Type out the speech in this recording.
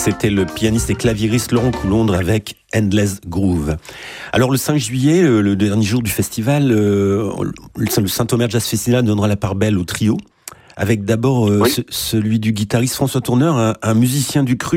C'était le pianiste et claviériste Laurent Coulondre avec Endless Groove. Alors le 5 juillet, le dernier jour du festival, le Saint-Omer Jazz Festival donnera la part belle au trio, avec d'abord celui du guitariste François Tourneur, un musicien du cru